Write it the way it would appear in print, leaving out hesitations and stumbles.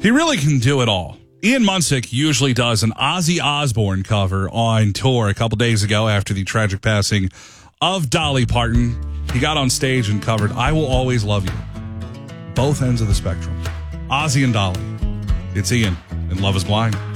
He really can do it all. Ian Munsick usually does an Ozzy Osbourne cover on tour a couple days ago after the tragic passing of Dolly Parton. He got on stage and covered I Will Always Love You. Both ends of the spectrum. Ozzy and Dolly. It's Ian, and Love is Blind.